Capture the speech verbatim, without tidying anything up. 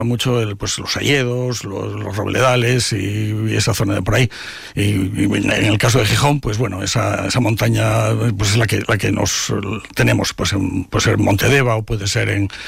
mucho el, pues los hayedos, los, los robledales y, y esa zona de por ahí. Y, y en el caso de Gijón, pues bueno, esa, esa montaña pues es la que la que nos tenemos, pues en, puede ser en Montedeva o puede ser en,